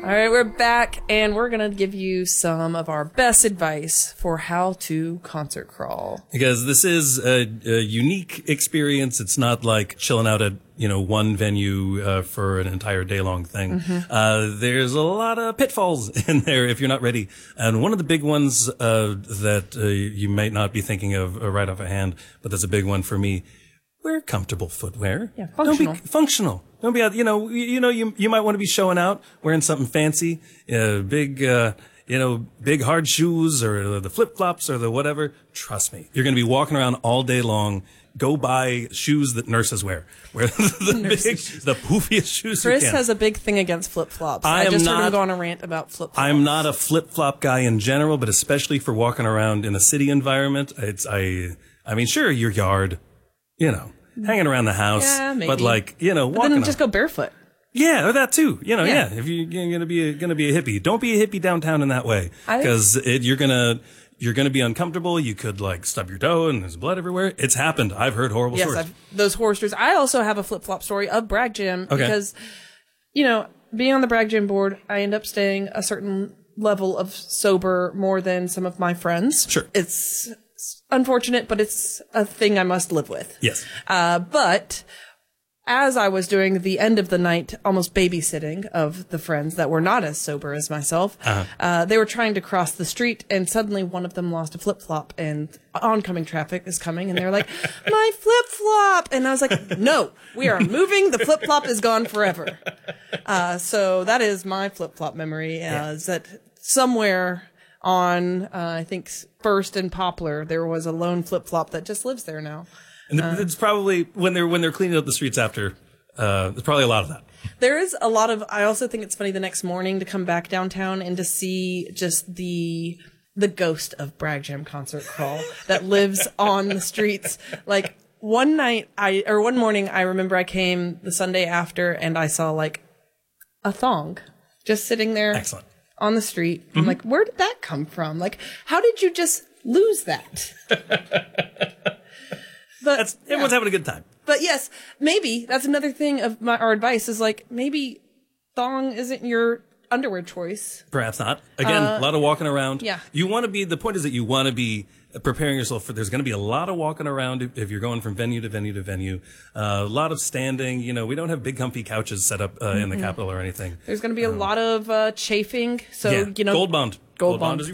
All right, we're back, and we're going to give you some of our best advice for how to concert crawl. Because this is a unique experience. It's not like chilling out at, one venue for an entire day-long thing. Mm-hmm. There's a lot of pitfalls in there if you're not ready. And one of the big ones that you might not be thinking of right off a hand, but that's a big one for me. Wear comfortable footwear. Yeah, functional. Don't be functional. Don't be out, you might want to be showing out wearing something fancy, big hard shoes or the flip-flops or the whatever. Trust me, you're going to be walking around all day long. Go buy shoes that nurses wear. Wear the poofiest shoes Chris you can. has a big thing against flip-flops. I just heard him go on a rant about flip-flops. I'm not a flip-flop guy in general, but especially for walking around in a city environment. Sure, your yard, hanging around the house. Yeah, maybe. But walking. But then just go barefoot. Yeah, or that too. Yeah. If you're gonna be a hippie, don't be a hippie downtown in that way, because you're gonna be uncomfortable. You could stub your toe and there's blood everywhere. It's happened. I've heard horrible stories. Those horror stories. I also have a flip-flop story of Bragg Gym because, being on the Bragg Gym board, I end up staying a certain level of sober more than some of my friends. Sure. It's unfortunate, but it's a thing I must live with. Yes. But as I was doing the end of the night, almost babysitting of the friends that were not as sober as myself, they were trying to cross the street, and suddenly one of them lost a flip-flop, and oncoming traffic is coming, and they're like, my flip-flop! And I was like, no, we are moving. The flip-flop is gone forever. So that is my flip-flop memory, is that somewhere on, I think, First and Poplar, there was a lone flip-flop that just lives there now. And it's probably when they're cleaning up the streets after. There's probably a lot of that. There is a lot of. I also think it's funny the next morning to come back downtown and to see just the ghost of Bragg Gym concert crawl that lives on the streets. Like one morning, I remember I came the Sunday after and I saw a thong just sitting there. Excellent. On the street. Mm-hmm. I'm like, where did that come from? How did you just lose that? But everyone's having a good time. But yes, maybe that's another thing of our advice is maybe thong isn't your underwear choice. Perhaps not. Again, a lot of walking around. Yeah. The point is that you want to be preparing yourself for, there's going to be a lot of walking around if you're going from venue to venue to venue. A lot of standing. We don't have big comfy couches set up in the Capitol or anything. There's going to be a lot of chafing. So, Gold Bond. Gold Bond.